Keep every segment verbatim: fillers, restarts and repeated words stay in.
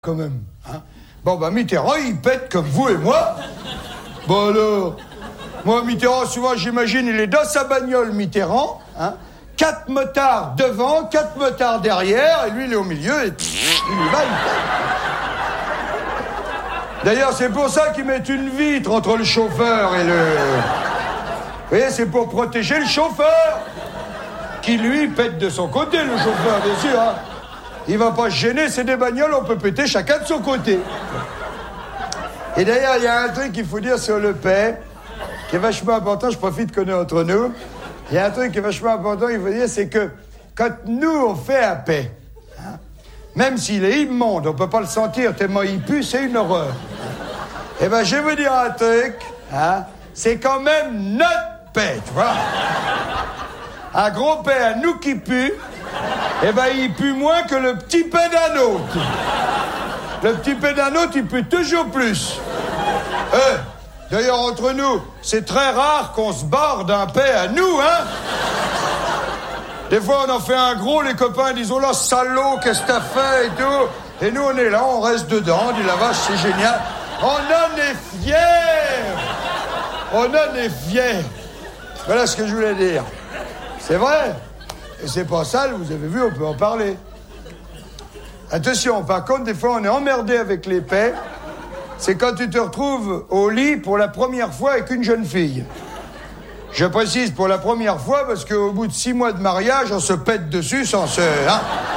quand même. Hein. Bon, bah, Mitterrand, il pète comme vous et moi. Bon, alors, moi, Mitterrand, souvent, j'imagine, il est dans sa bagnole, Mitterrand, hein. Quatre motards devant, quatre motards derrière, et lui, il est au milieu, et pff, il y va, il pète. D'ailleurs, c'est pour ça qu'ils mettent une vitre entre le chauffeur et le... Vous voyez, c'est pour protéger le chauffeur, qui, lui, pète de son côté, le chauffeur, bien sûr, hein. Il va pas se gêner, c'est des bagnoles, on peut péter chacun de son côté. Et d'ailleurs, il y a un truc qu'il faut dire sur le paix, qui est vachement important, je profite qu'on est entre nous. Il y a un truc qui est vachement important, il faut dire, c'est que quand nous, on fait un paix, hein, même s'il est immonde, on peut pas le sentir tellement il pue, c'est une horreur. Eh ben, je vais vous dire un truc, hein, c'est quand même notre paix, tu vois. Un gros paix à nous qui pue, eh ben, il pue moins que le petit paix d'un autre. Le petit paix d'un autre, il pue toujours plus. Eh, d'ailleurs, entre nous, c'est très rare qu'on se barre d'un paix à nous, hein. Des fois, on en fait un gros, les copains disent « Oh là, salaud, qu'est-ce que t'as fait ?» et tout. Et nous, on est là, on reste dedans, on dit « La vache, c'est génial. » On en est fiers. On en est fiers. Voilà ce que je voulais dire. C'est vrai. Et c'est pas sale, vous avez vu, on peut en parler. Attention, par contre, des fois, on est emmerdé avec les paix. C'est quand tu te retrouves au lit pour la première fois avec une jeune fille. Je précise pour la première fois parce qu'au bout de six mois de mariage, on se pète dessus sans se... Hein.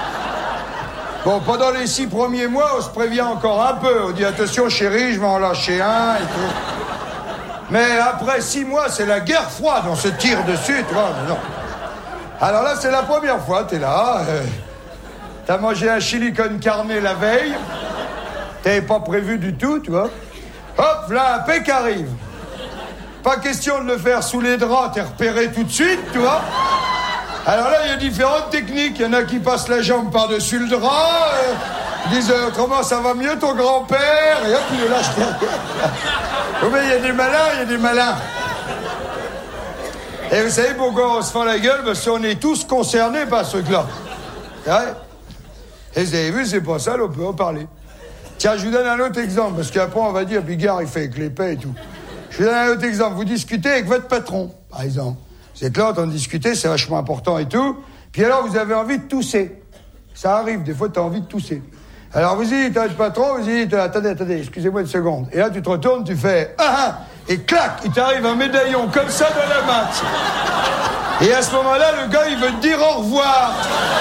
Bon, pendant les six premiers mois, on se prévient encore un peu. On dit, attention, chérie, je vais en lâcher un et tout. Mais après six mois, c'est la guerre froide, on se tire dessus, tu vois. Non. Alors là, c'est la première fois, t'es là, euh, t'as mangé un chili con carne la veille, t'avais pas prévu du tout, tu vois. Hop, là, un paix qui arrive. Pas question de le faire sous les draps, t'es repéré tout de suite, tu vois. Alors là, il y a différentes techniques. Il y en a qui passent la jambe par-dessus le drap, euh, ils disent euh, comment ça va mieux ton grand-père, et hop, il le lâche derrière. Oh, mais il y a des malins, il y a des malins. Et vous savez pourquoi on se fend la gueule? Parce qu'on est tous concernés par ce truc-là. Ouais. Et vous avez vu, c'est pas ça, on peut en parler. Tiens, je vous donne un autre exemple, parce qu'après on va dire, Bigard, il fait avec les paix et tout. Je vous donne un autre exemple. Vous discutez avec votre patron, par exemple. Vous êtes là en train de discuter, c'est vachement important et tout. Puis alors, vous avez envie de tousser. Ça arrive, des fois, tu as envie de tousser. Alors, vous dites à votre patron, vous dites, attendez, attendez, excusez-moi une seconde. Et là, tu te retournes, tu fais, ah, ah, et clac, il t'arrive un médaillon comme ça dans la main. Et à ce moment-là, le gars, il veut te dire au revoir.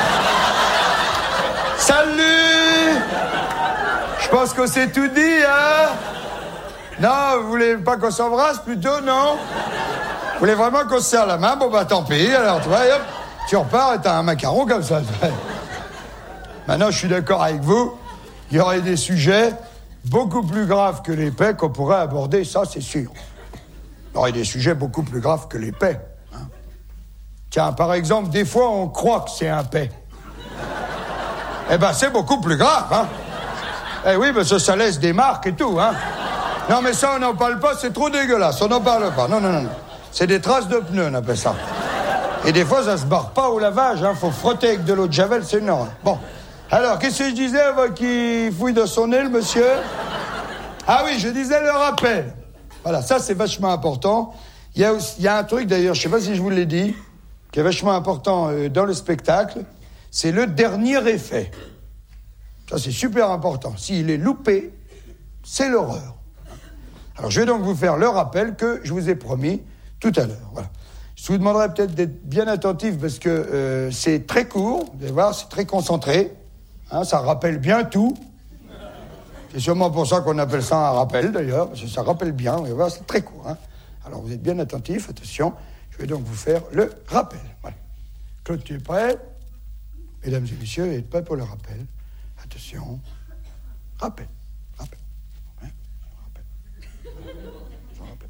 Salut! Je pense qu'on s'est tout dit, hein? Non, vous voulez pas qu'on s'embrasse, plutôt, non? Vous voulez vraiment qu'on se serre la main? Bon, bah, tant pis. Alors, tu vois, hop, tu repars et t'as un macaron comme ça. Maintenant, je suis d'accord avec vous. Il y aurait des sujets beaucoup plus graves que les paix qu'on pourrait aborder, ça, c'est sûr. Il y aurait des sujets beaucoup plus graves que les paix. Hein. Tiens, par exemple, des fois, on croit que c'est un paix. Eh ben, c'est beaucoup plus grave, hein. Eh oui, mais ça, ça laisse des marques et tout, hein. Non, mais ça, on n'en parle pas, c'est trop dégueulasse. On n'en parle pas. Non, non, non, non. C'est des traces de pneus, on appelle ça. Et des fois, ça se barre pas au lavage, hein. Faut frotter avec de l'eau de Javel, c'est énorme. Bon. Alors, qu'est-ce que je disais avant qu'il fouille de son nez, le monsieur? Ah oui, je disais le rappel. Voilà, ça, c'est vachement important. Il y a, aussi, il y a un truc, d'ailleurs, je sais pas si je vous l'ai dit, qui est vachement important euh, dans le spectacle, c'est le dernier effet. Ça, c'est super important. S'il est loupé, c'est l'horreur. Alors, je vais donc vous faire le rappel que je vous ai promis tout à l'heure. Voilà. Je vous demanderai peut-être d'être bien attentif parce que euh, c'est très court, vous allez voir, c'est très concentré. Hein, ça rappelle bien tout. C'est sûrement pour ça qu'on appelle ça un rappel, d'ailleurs, parce que ça rappelle bien, vous allez voir, c'est très court. Hein. Alors, vous êtes bien attentifs, attention. Je vais donc vous faire le rappel. Voilà. Claude, tu es prêt? Mesdames et messieurs, vous êtes prêts pour le rappel? Attention. Rappel. Rappel. Hein? Rappel. Rappel.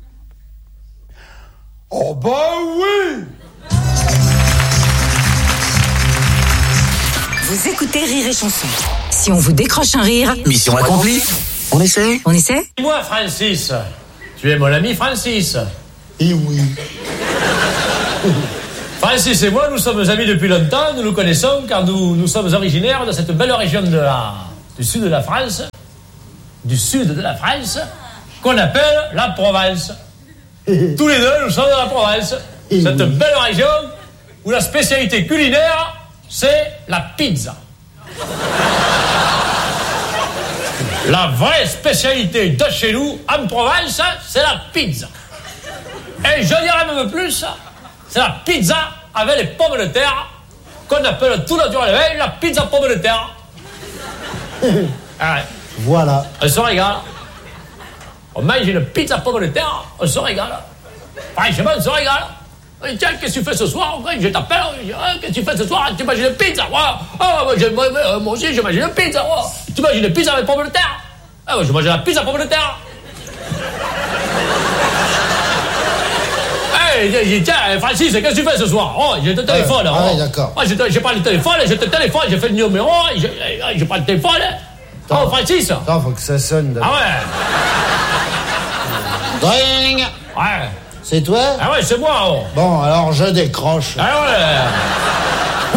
Oh bah oui! Vous écoutez Rire et Chanson. Si on vous décroche un rire... Mission accomplie. On essaie? On essaie? Moi, Francis. Tu es mon ami Francis. Eh oui. Francis et moi, nous sommes amis depuis longtemps. Nous nous connaissons car nous, nous sommes originaires de cette belle région de la... du sud de la France, du sud de la France, qu'on appelle la Provence. Tous les deux, nous sommes de la Provence. Cette belle région où la spécialité culinaire, c'est la pizza. La vraie spécialité de chez nous, en Provence, c'est la pizza. Et je dirais même plus, c'est la pizza avec les pommes de terre, qu'on appelle tout naturellement la pizza pomme de terre. Ah ouais. Voilà. On se régale. On mange une pizza pomme de terre, on se régale. Franchement, on se régale. On dit, tiens, qu'est-ce que tu fais ce soir? Je t'appelle, je dis, ah, qu'est-ce que tu fais ce soir? Tu manges une pizza? Ah, oh, moi, moi, moi aussi, je mange une pizza. Oh. Tu manges une pizza avec pomme de terre? Ah, moi, je mange la pizza pomme de terre. Hey, je dis, tiens, Francis, qu'est-ce que tu fais ce soir? Oh, j'ai le téléphone. Ah, oh. ah oui, d'accord. Oh, j'ai, j'ai pris le téléphone, j'ai le téléphone, j'ai fait le numéro, j'ai, j'ai pris le téléphone. Attends, oh, Francis. Attends, faut que ça sonne. Ah ouais. Dring. Ouais. C'est toi? Ah ouais, c'est moi. Oh. Bon, alors je décroche. Ah ouais.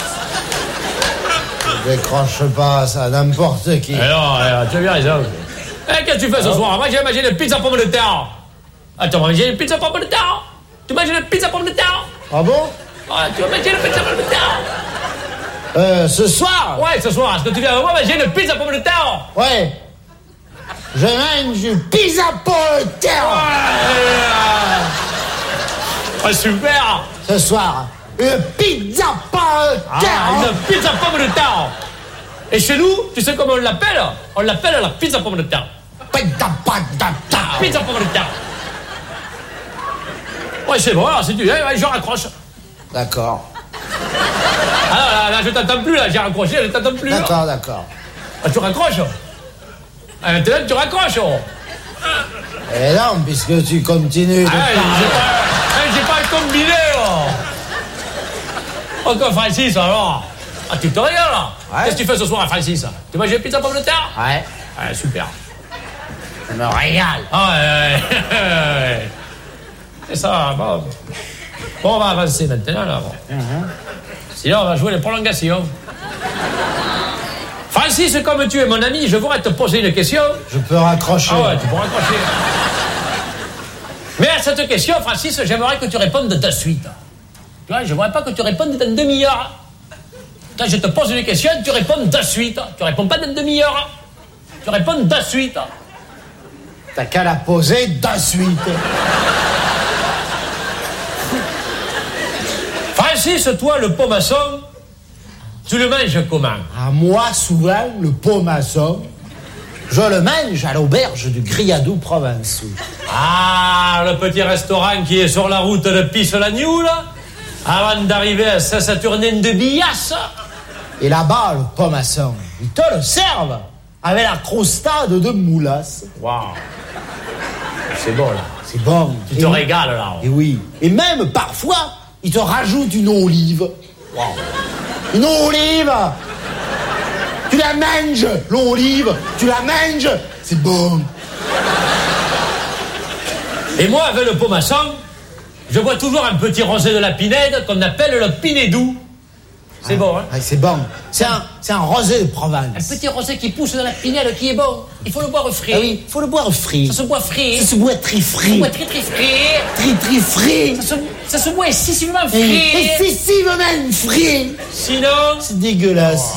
Je décroche pas, ça, n'importe qui. Alors, alors, tu as bien raison. Eh, qu'est-ce que tu fais ce soir? Moi, j'ai mangé une pizza pomme de terre. Attends, tu vas manger une pizza pomme de terre? Tu manges une pizza pomme de terre? Ah bon? Ah, tu vas manger une pizza pomme de terre? Euh, ce soir? Ouais, ce soir, est-ce que tu viens avec moi manger une pizza pomme de terre? Ouais. Je mange une pizza pomme de terre. Ouais, ouais, super. Ce soir, une pizza pomme de terre. Ah, une pizza pomme de terre. Et chez nous, tu sais comment on l'appelle? On l'appelle la pizza pomme de terre. Pizza pomme de terre. Pizza pomme de terre. Ouais, c'est bon, alors si tu viens, ouais, je raccroche. D'accord. Ah là, là, là, je t'entends plus, là, j'ai raccroché, je t'entends plus. D'accord, d'accord. Ah, tu raccroches? Ah, maintenant, tu raccroches. Et non, puisque tu continues de Ah, parler. j'ai pas, j'ai pas combiné, oh. Oh, que Francis, alors. Ah, tu te régales, là. Ouais. Qu'est-ce que tu fais ce soir, Francis? Tu manges une pizza pomme de terre? Ouais. Ah, super. Je me régale. Ah, ouais, ouais, ouais. C'est ça, bon. Bon, on va avancer maintenant, là. Bon. Uh-huh. Sinon, on va jouer les prolongations. Francis, comme tu es mon ami, je voudrais te poser une question. Je peux raccrocher. Ah ouais, tu peux raccrocher. Mais à cette question, Francis, j'aimerais que tu répondes de suite. Tu vois, je ne voudrais pas que tu répondes dans une demi-heure. Quand je te pose une question, tu réponds de suite. Tu réponds pas dans une demi-heure. Tu réponds de suite. T'as qu'à la poser de suite. Francis, toi, le pomasson, tu le manges comment? À moi, souvent, le pomasson, je le mange à l'auberge du Griadou Provençaux. Ah, le petit restaurant qui est sur la route de Pisse-la-New, là, avant d'arriver à Saint-Saturnin de Billasse. Et là-bas, le pomasson, ils te le servent avec la crostade de moulasse. Waouh. C'est bon, là. C'est bon. Tu te Et- régales, là. Et oui. Et même, parfois, ils te rajoutent une olive. Waouh. Une olive. Tu la manges, l'olive. Tu la manges. C'est bon. Et moi, avec le pomasson, je bois toujours un petit rosé de la Pinède qu'on appelle le Pinédou. C'est bon, hein? Ah, c'est bon. C'est un, c'est un rosé de Un Provence. petit rosé qui pousse de la Pinède qui est bon. Il faut le boire frais. Ah oui, faut le boire frit. Ça se boit frais. Ça se boit très Ça se frit. boit très très frais. Très très frit. Ça se, ça se boit excessivement Et frais. excessivement frit. Sinon, C'est dégueulasse.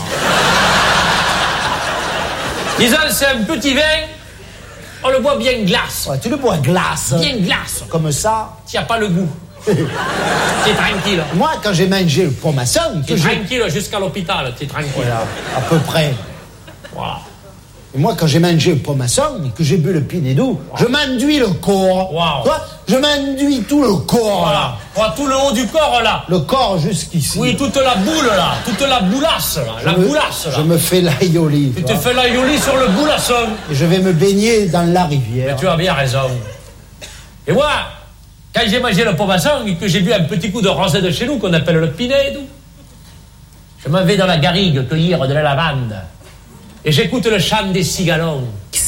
disons, c'est un petit vin, on le boit bien glace. Ouais, tu le bois glace. Bien glace. Comme ça. Tu n'as pas le goût. T'es tranquille. Moi, quand j'ai mangé le pomasson, T'es que j'ai... tranquille jusqu'à l'hôpital. T'es tranquille. Voilà, à peu près. Voilà. Et moi, quand j'ai mangé le pomasson et que j'ai bu le Pinédou, je m'enduis le corps. Wow. Toi, je m'enduis tout le corps. Voilà. Là. Voilà, tout le haut du corps, là. Le corps jusqu'ici. Oui, toute la boule, là. Toute la boulasse, là. Je La me- boulasse, là. Je me fais l'aïoli. Tu te fais la yoli sur le boulasson. Et je vais me baigner dans la rivière. Mais tu as bien raison. Et moi, quand j'ai mangé le pomasson et que j'ai bu un petit coup de rosé de chez nous qu'on appelle le Pinédou, je m'en vais dans la garrigue cueillir de la lavande. Et j'écoute le chant des cigalons.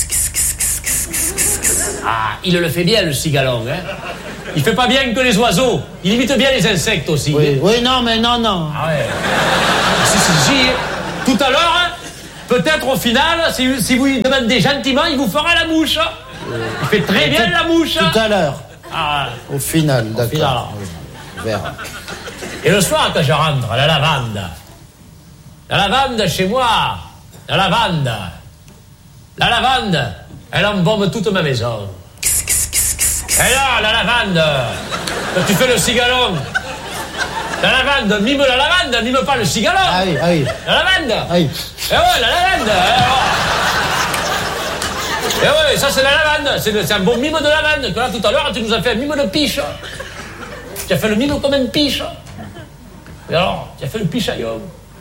Ah, il le fait bien, le cigalon, hein. Il fait pas bien que les oiseaux. Il imite bien les insectes aussi. Oui, oui, non, mais non, non. Ah ouais. Si, si, si. Tout à l'heure, hein, peut-être au final, si, si vous lui demandez gentiment, il vous fera la mouche. Il fait très bien la mouche. Tout à l'heure. Ah, Au final, au final. d'accord. On verra. Et le soir, quand je rentre, la lavande. La lavande chez moi. La lavande. La lavande, elle embaume toute ma maison. Et là, la lavande, quand tu fais le cigalon. La lavande, mime la lavande, mime pas le cigalon. Ah oui, ah oui. La lavande. Ah oui. Et ouais, la lavande. Et ouais, ça c'est la lavande. C'est, c'est un bon mime de lavande. Que là, tout à l'heure, tu nous as fait un mime de piche. Tu as fait le mime comme un piche. Et alors, tu as fait le pichaillon.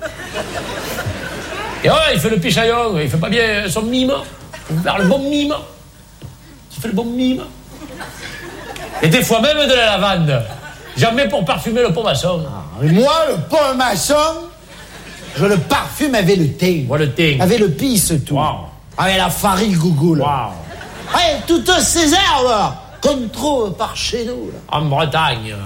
Et ouais, il fait le pichaillon. Il fait pas bien son mime. Il faut faire le bon mime. Tu fais le bon mime. Et des fois même de la lavande. J'en mets pour parfumer le pot-maçon. Ah, et moi, le pot maçon, je le parfume avec le thé. Moi, le thé. Avec le pisse, tout. Wow. Avec la farine gougoule. Waouh. Ouais, toutes ces herbes qu'on trouve par chez nous. Là. En Bretagne.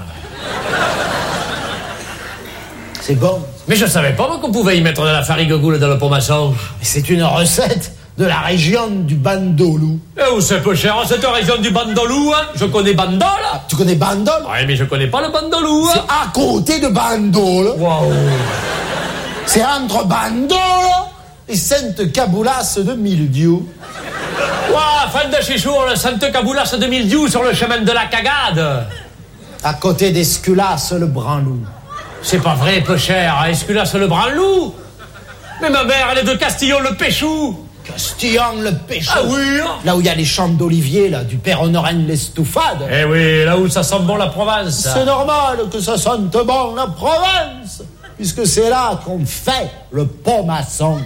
C'est bon. Mais je savais pas moi, qu'on pouvait y mettre de la farine goule dans le pot-maçon. C'est une recette de la région du Bandolou. Et où c'est peu cher, cette région du Bandolou, hein? Je connais Bandol. Tu connais Bandol? Ouais, mais je connais pas le Bandolou, hein? C'est à côté de Bandol. Waouh. C'est entre Bandol et Sainte-Caboulas de Mildiou. Waouh, fin de chichour, le Sainte-Caboulas de Mildiou sur le chemin de la Cagade. À côté d'Esculas, le Branlou. C'est pas vrai, peu cher, Esculas le Branlou. Mais ma mère, elle est de Castillon le Péchou. Castillon le Péchou. Ah oui, hein? Là où il y a les champs d'olivier, là, du Père Honorin l'Estoufade. Eh oui, là où ça sent bon la Provence. C'est normal que ça sente bon la Provence, puisque c'est là qu'on fait le pot-maçon.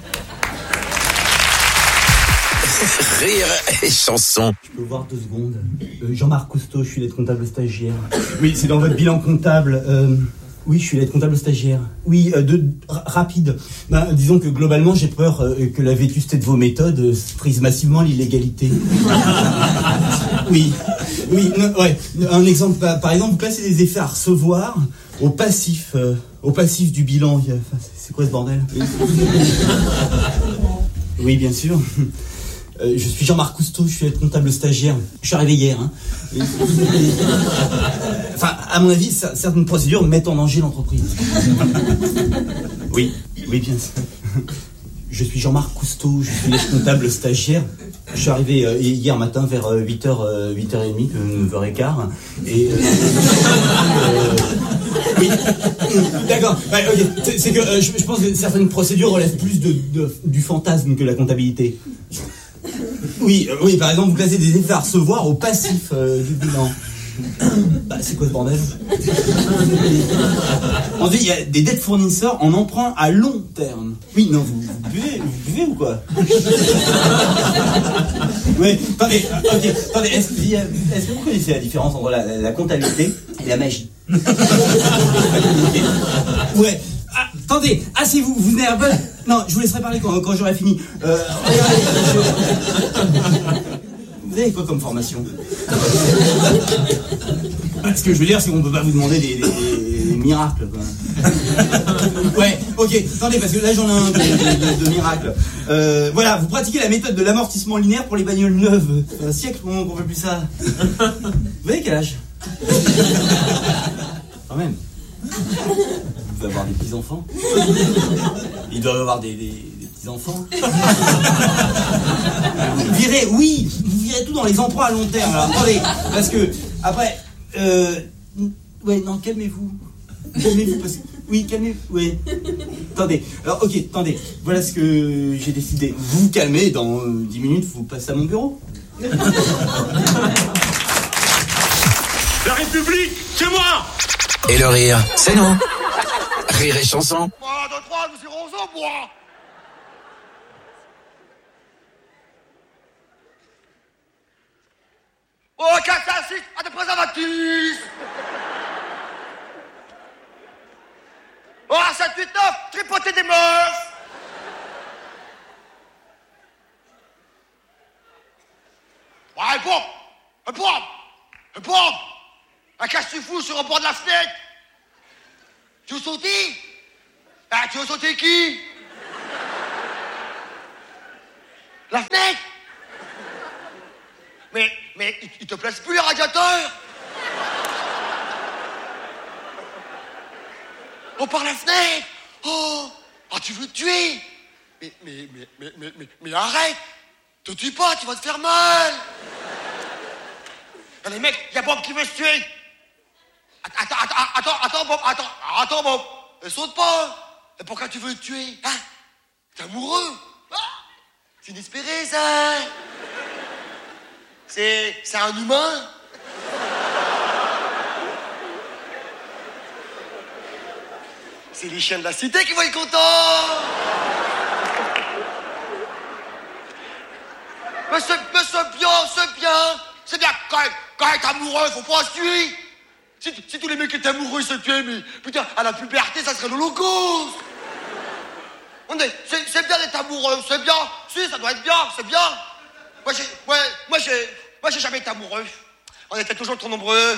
Rire et chanson. Je peux voir deux secondes. Euh, Jean-Marc Cousteau, je suis l'aide comptable stagiaire. Oui, c'est dans votre bilan comptable. Euh, oui, je suis l'aide comptable stagiaire. Oui, euh, de, r- rapide. Ben, disons que globalement, j'ai peur euh, que la vétusté de vos méthodes euh, frise massivement l'illégalité. Oui, oui, non, ouais. Un exemple, par, par exemple, vous placez des effets à recevoir au passif, euh, au passif du bilan. Enfin, c'est, c'est quoi ce bordel? Oui, bien sûr. Euh, je suis Jean-Marc Cousteau, je suis l'aide comptable stagiaire. Je suis arrivé hier. Hein. Et, et, enfin, à mon avis, certaines procédures mettent en danger l'entreprise. Oui, oui, bien sûr. Je suis Jean-Marc Cousteau, je suis l'aide comptable stagiaire. Je suis arrivé euh, hier matin vers euh, huit heures, euh, huit heures trente, euh, neuf heures quinze. Et... Euh, euh, oui, d'accord. Ouais, okay. C'est, c'est que euh, je, je pense que certaines procédures relèvent plus de, de, du fantasme que la comptabilité. Oui, euh, oui, par exemple, vous placez des effets à recevoir au passif euh, du bilan. Bah, c'est quoi ce bordel? On dit il y a des dettes fournisseurs en emprunt à long terme. Oui, non, vous, vous buvez, vous buvez ou quoi? Oui, attendez, ok, attendez, est-ce, est-ce que vous connaissez la différence entre la, la comptabilité et la magie? Ouais. Ah, attendez, asseyez-vous, vous venez un peu. Non, je vous laisserai parler quand, quand j'aurai fini. Euh, regardez, je... Vous avez quoi comme formation? Ce que je veux dire, c'est qu'on peut pas vous demander des, des, des miracles, quoi. Ouais, ok, attendez, parce que là j'en ai un de, de, de, de miracle. Euh, voilà, vous pratiquez la méthode de l'amortissement linéaire pour les bagnoles neuves. Ça fait un siècle qu'on qu'on fait plus ça. Vous avez quel âge? Quand même. Vous devez avoir des petits-enfants. Ils doivent avoir des, des, des petits-enfants. Vous virez, oui, vous virez tout dans les emplois à long terme. Alors attendez, parce que, après, euh, ouais, non, calmez-vous. Calmez-vous, parce que, oui, calmez-vous, ouais. Attendez, alors ok, attendez, voilà ce que j'ai décidé. Vous vous calmez, dans euh, dix minutes, vous passez à mon bureau. La République, c'est moi! Et le rire, c'est nous. Rire et chanson. un, deux, trois, monsieur Roseau, bois. Oh, quatre, cinq, six, à des préservatifs. Oh, sept, huit, neuf, tripoter des meufs. Ouais, un pompe, un pompe, un pompe. Un qu'est-ce que tu fous sur le bord de la fenêtre? Tu veux sauter? Ah, tu veux sauter qui? La fenêtre. Mais, mais, il, il te place plus les radiateurs. Oh, par la fenêtre. Oh, ah, tu veux te tuer. Mais, mais, mais, mais, mais, mais, mais arrête. Te tue pas, tu vas te faire mal. Allez, mec, y a Bob qui veut se tuer. Attends, attends, attends, attends, Bob, attends, attends, Bob. Ne saute pas. Et pourquoi tu veux te tuer, hein? T'es amoureux. Ah, c'est inespéré, ça. C'est, c'est un humain. C'est les chiens de la cité qui vont être contents. Mais c'est, mais c'est bien, c'est bien. C'est bien, quand, quand t'es amoureux, faut pas se tuer. Si, si tous les mecs étaient amoureux, ils se tuaient, mais putain, à la puberté, ça serait l'Holocauste. On est, c'est, c'est bien d'être amoureux, c'est bien. Si, ça doit être bien, c'est bien. Moi, j'ai, ouais, moi, j'ai, moi, j'ai jamais été amoureux. On était toujours trop nombreux.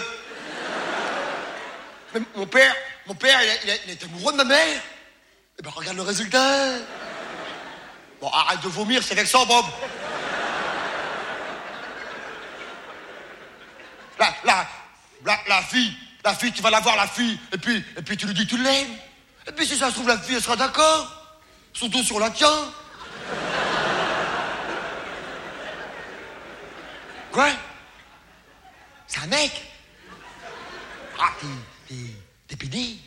Mais mon père, mon père, il, a, il, a, il était amoureux de ma mère. Eh ben, regarde le résultat. Bon, arrête de vomir, c'est vexant, Bob. La, la, la, la fille, la fille, tu vas la voir, la fille, et puis, et puis tu lui dis que tu l'aimes. Et puis si ça se trouve, la fille, elle sera d'accord. Surtout sur la tienne. Quoi? C'est un mec? Ah, t'es, t'es, t'es pédé?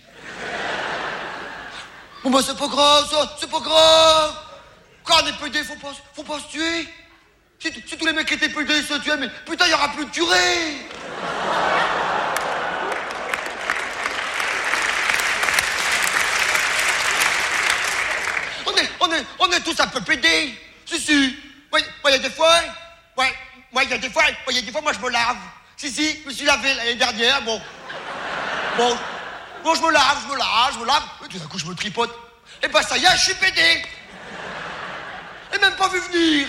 Bon bah c'est pas grave, ça, c'est pas grave. Quand on est pédé, faut pas, faut pas se tuer. Si, si tous les mecs étaient pédés, ils se tuaient, mais putain, il y aura plus de curés. On est, on est, on est tous un peu pédés. Si, si. Moi, il y a des fois, ouais, moi, il y a des fois, il y a des fois, moi, je me lave. Si, si, je me suis lavé l'année dernière, bon. Bon, bon, je me lave, je me lave, je me lave. Et tout d'un coup, je me tripote. Et ben, ça y est, je suis pédé. Et même pas vu venir.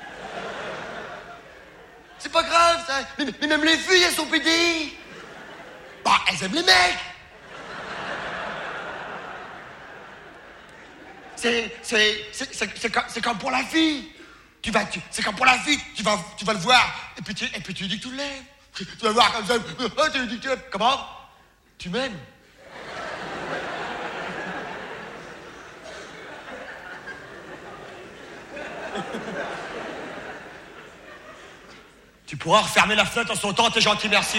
C'est pas grave, ça. Mais, mais même les filles, elles sont pédées. Bah, elles aiment les mecs. C'est, c'est, c'est, c'est, c'est, comme, c'est comme pour la fille. Tu vas, tu, c'est comme pour la fille. Tu vas, tu vas le voir. Et puis tu, et puis tu lui dis que tu l'aimes. Tu vas le voir comme ça. Oh, tu lui dis que tu l'aimes. Comment? Tu m'aimes? Tu pourras refermer la fenêtre en sautant, t'es gentil, merci.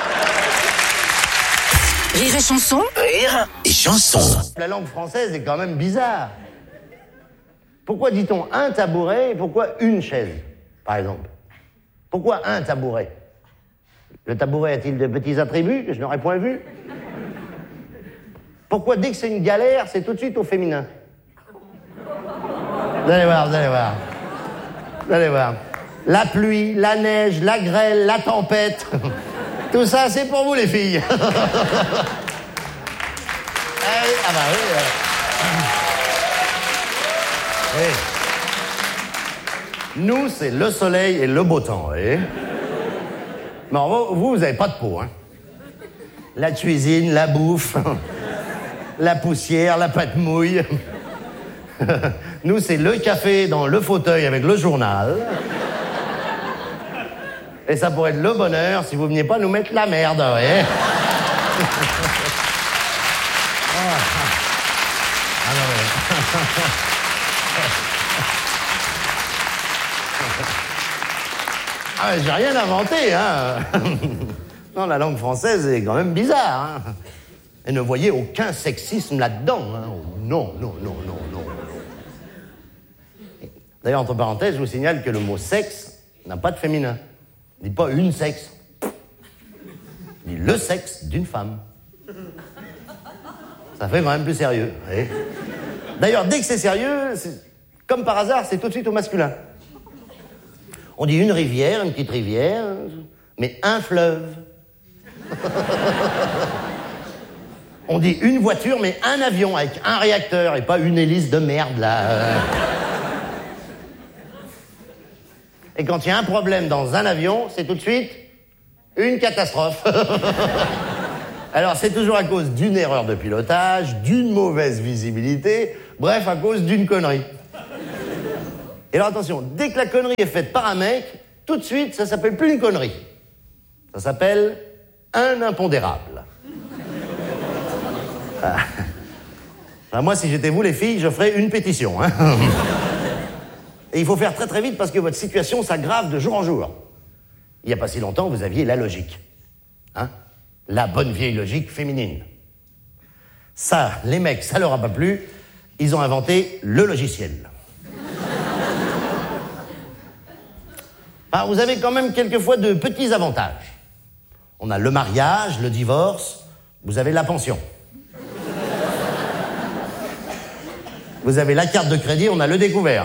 Rire et chanson. Rire et chanson. La langue française est quand même bizarre. Pourquoi dit-on un tabouret et pourquoi une chaise, par exemple? Pourquoi un tabouret? Le tabouret a-t-il de petits attributs que je n'aurais point vus? Pourquoi dès que c'est une galère, c'est tout de suite au féminin? Vous allez voir, vous allez voir. Vous allez voir. La pluie, la neige, la grêle, la tempête. Tout ça, c'est pour vous, les filles. Ah oui, ah bah oui. Euh... oui. Nous, c'est le soleil et le beau temps, vous voyez. Mais vous, vous n'avez pas de peau, hein. La cuisine, la bouffe, la poussière, la pâte mouille. Nous, c'est le café dans le fauteuil avec le journal. Et ça pourrait être le bonheur si vous veniez pas nous mettre la merde, vous voyez. Ah, ah non, mais... ah, j'ai rien inventé, hein. Non, la langue française est quand même bizarre, hein. Et ne voyez aucun sexisme là-dedans, hein. Oh, non, non, non, non, non. D'ailleurs, entre parenthèses, je vous signale que le mot sexe n'a pas de féminin. Il ne dit pas une sexe. Il dit le sexe d'une femme. Ça fait quand même plus sérieux. Oui. D'ailleurs, dès que c'est sérieux, c'est... comme par hasard, c'est tout de suite au masculin. On dit une rivière, une petite rivière, mais un fleuve. On dit une voiture, mais un avion avec un réacteur et pas une hélice de merde, là. Et quand il y a un problème dans un avion, c'est tout de suite une catastrophe. Alors, c'est toujours à cause d'une erreur de pilotage, d'une mauvaise visibilité, bref, à cause d'une connerie. Et alors attention, dès que la connerie est faite par un mec, tout de suite, ça s'appelle plus une connerie. Ça s'appelle un impondérable. Ah. Enfin, moi, si j'étais vous, les filles, je ferais une pétition. Hein. Et il faut faire très très vite parce que votre situation s'aggrave de jour en jour. Il n'y a pas si longtemps, vous aviez la logique. Hein? La bonne vieille logique féminine. Ça, les mecs, ça leur a pas plu. Ils ont inventé le logiciel. Alors, vous avez quand même quelquefois de petits avantages. On a le mariage, le divorce, vous avez la pension. Vous avez la carte de crédit, on a le découvert.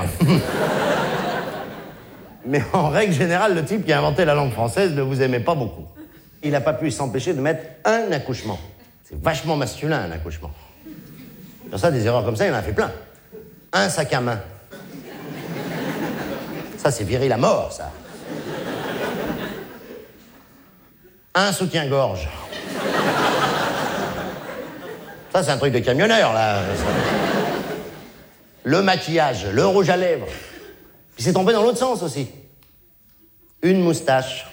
Mais en règle générale, le type qui a inventé la langue française ne vous aimait pas beaucoup. Il n'a pas pu s'empêcher de mettre un accouchement. C'est vachement masculin, un accouchement. Pour ça, des erreurs comme ça, il en a fait plein. Un sac à main. Ça, c'est viril à mort, ça. Un soutien-gorge. Ça, c'est un truc de camionneur, là. Le maquillage, le rouge à lèvres. Puis c'est tombé dans l'autre sens aussi. Une moustache.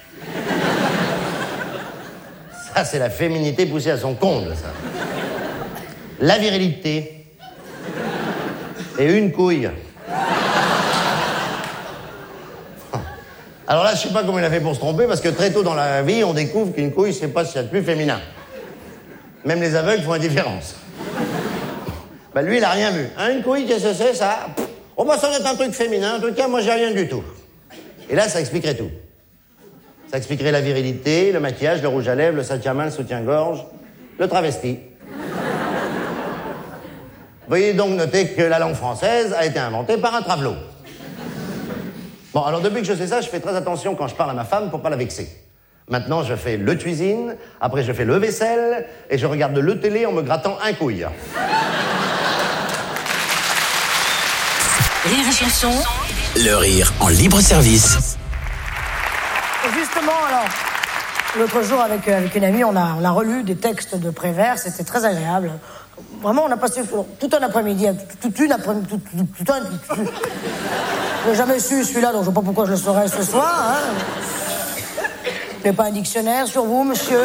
Ça, c'est la féminité poussée à son comble, ça. La virilité. Et une couille. Alors là, je sais pas comment il a fait pour se tromper, parce que très tôt dans la vie, on découvre qu'une couille, c'est pas ce qu'il y a de plus féminin. Même les aveugles font la différence. Bah lui, il a rien vu. Hein, une couille, qu'est-ce que c'est, ça? Oh bah ça doit être un truc féminin, en tout cas, moi j'ai rien du tout. Et là, ça expliquerait tout. Ça expliquerait la virilité, le maquillage, le rouge à lèvres, le sac à main, le soutien-gorge, le travesti. Veuillez donc noter que la langue française a été inventée par un travelot. Bon, alors depuis que je sais ça, je fais très attention quand je parle à ma femme pour pas la vexer. Maintenant, je fais le cuisine, après je fais le vaisselle, et je regarde le télé en me grattant un couille. Rire et chanson. Le rire en libre service. Justement, alors, l'autre jour, avec, avec une amie, on a, on a relu des textes de Prévert, c'était très agréable. Vraiment, on a passé tout un après-midi, toute une après-midi, tout, tout, tout un... Tout, tout. Je n'ai jamais su celui-là, donc je ne sais pas pourquoi je le saurais ce soir. Hein. Vous n'avez pas un dictionnaire sur vous, monsieur?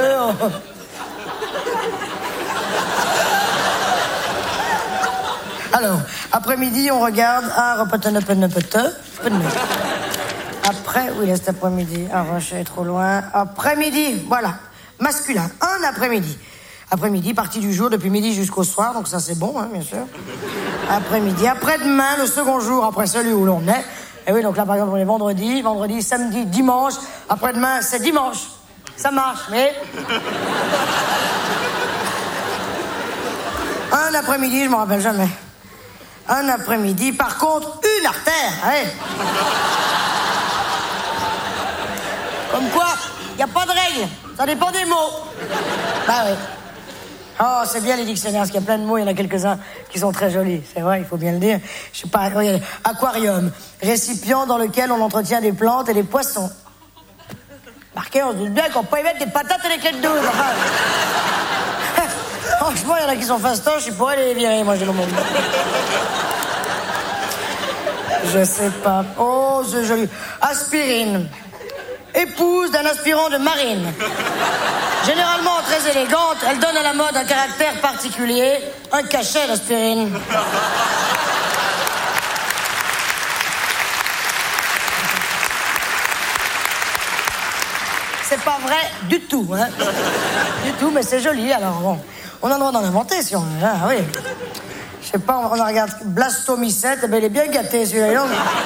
Alors, après-midi, on regarde un repatenepennepete. Après, oui, là, cet après-midi. Ah, je suis trop loin. Après-midi, voilà. Masculin. Un après-midi. Après-midi, partie du jour, depuis midi jusqu'au soir, donc ça, c'est bon, hein, bien sûr. Après-midi. Après-demain, le second jour, après celui où l'on est. Et oui, donc là, par exemple, on est vendredi, vendredi, samedi, dimanche. Après-demain, c'est dimanche. Ça marche, mais... Un après-midi, je m'en rappelle jamais. Un après-midi, par contre, une artère, ouais. Comme quoi, il n'y a pas de règle. Ça dépend des mots. Bah oui. Oh, c'est bien les dictionnaires, parce qu'il y a plein de mots, il y en a quelques-uns qui sont très jolis. C'est vrai, il faut bien le dire. Je sais pas, regardez. Aquarium, récipient dans lequel on entretient des plantes et des poissons. Marqué, on se dit bien qu'on peut y mettre des patates et des clés de douze. Enfin. Franchement, il y en a qui sont fastoches, je pourrais les virer, moi, j'ai le monde. Je sais pas. Oh, c'est joli. Aspirine. Épouse d'un aspirant de marine. Généralement très élégante, elle donne à la mode un caractère particulier, un cachet d'aspirine. C'est pas vrai du tout, hein. Du tout, mais c'est joli, alors bon. On a le droit d'en inventer, si on... Ah oui. Je sais pas, on regarde Blastomycète, eh ben, il est bien gâté, celui-là.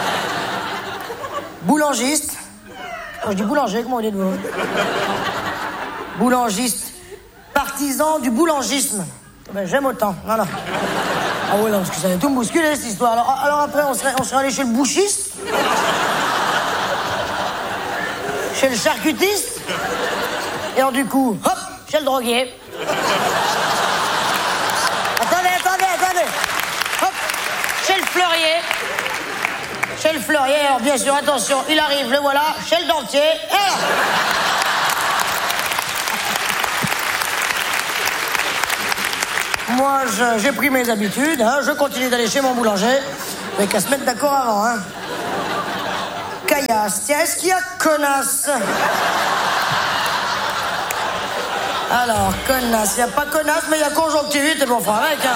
Boulangiste. Oh, je dis boulanger, comment vous dites-vous? Boulangiste. Partisan du boulangisme. Ben, j'aime autant, voilà. Ah oui, non, parce que ça va tout me bousculer, cette histoire. Alors, alors après, on serait, on serait allé chez le bouchiste? Chez le charcutiste? Et alors, du coup, hop, chez le droguier. Attendez, attendez, attendez. Hop, chez le fleurier. Chez le fleurier, alors bien sûr, attention, il arrive, le voilà, chez le dentier, et là. Moi, je, j'ai pris mes habitudes, hein, je continue d'aller chez mon boulanger, mais qu'à se mettre d'accord avant, hein. Caillasse. Tiens, est-ce qu'il y a connasse? Alors, connasse. Il n'y a pas connasse, mais il y a conjonctivite et bon, on fera avec, hein.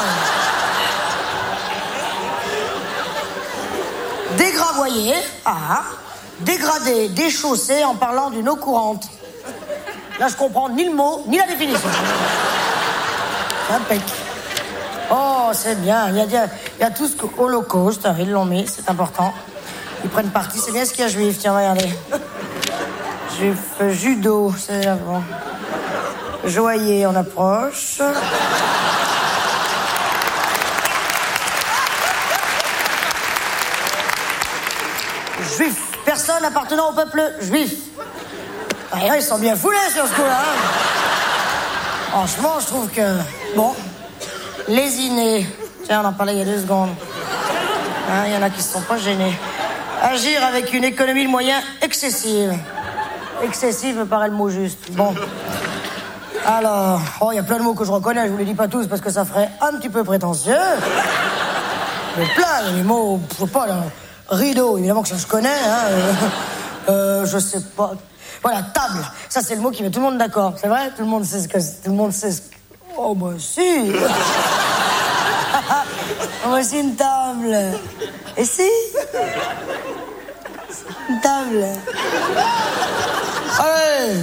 Dégravoyer. Ah. Dégrader, déchausser en parlant d'une eau courante. Là, je comprends ni le mot, ni la définition. Impec. Oh, c'est bien. Il y a, il y a, il y a tout ce qu'Holocauste, ils l'ont mis, c'est important. Ils prennent parti, c'est bien ce qu'il y a juif. Tiens, regardez. Juif, euh, judo, c'est avant. Joyer, on approche. Juif, personne appartenant au peuple juif. Ah, ils sont bien foulés sur ce coup-là. Hein. Franchement, je trouve que... Bon, lésiner. Tiens, on en parlait il y a deux secondes. Hein, il y en a qui ne se sont pas gênés. Agir avec une économie de moyens excessive. Excessive me paraît le mot juste. Bon. Alors, oh, il y a plein de mots que je reconnais, je vous les dis pas tous parce que ça ferait un petit peu prétentieux. Mais plein, il y a des mots, je sais pas, là. Rideau, évidemment que ça je connais, hein. Euh, euh, je sais pas. Voilà, table. Ça, c'est le mot qui met tout le monde d'accord. C'est vrai? Tout le monde sait ce que c'est. Tout le monde sait ce que... Oh, bah, si. Voici une table. Et si? Une table. Allez.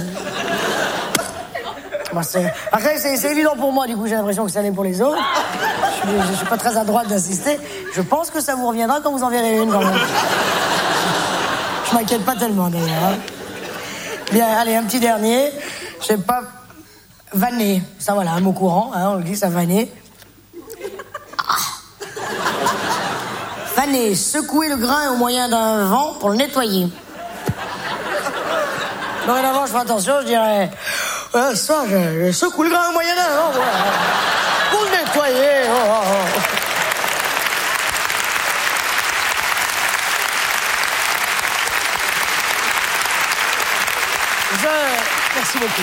Bah, c'est... Après, c'est, c'est évident pour moi, du coup, j'ai l'impression que ça l'est pour les autres. Je, je, je suis pas très à droite d'insister. Je pense que ça vous reviendra quand vous en verrez une, quand même. Je m'inquiète pas tellement, d'ailleurs. Hein. Bien, allez, un petit dernier. Je sais pas... Vanner. Ça, voilà, un mot courant, hein, on le dit, ça vanner. Ah. Vanner, secouer le grain au moyen d'un vent pour le nettoyer. Dorénavant, je fais attention, je dirais... Euh, ça, je, je secoue le grain au moyen d'un vent, voilà. Pour le nettoyer. Oh, oh, oh. Je... Merci beaucoup.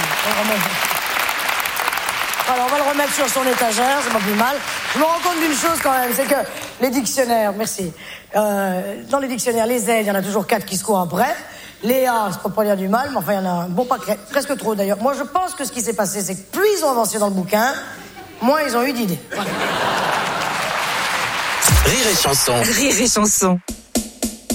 Alors, on va le remettre sur son étagère, c'est pas plus mal. Je me rends compte d'une chose quand même, c'est que les dictionnaires, merci. Euh, dans les dictionnaires, les Z, il y en a toujours quatre qui se courent après. Les A, c'est pas pour dire du mal, mais enfin, il y en a un bon paquet, presque trop d'ailleurs. Moi, je pense que ce qui s'est passé, c'est que plus ils ont avancé dans le bouquin, moins ils ont eu d'idées. Voilà. Rire et chanson. Rire et chanson.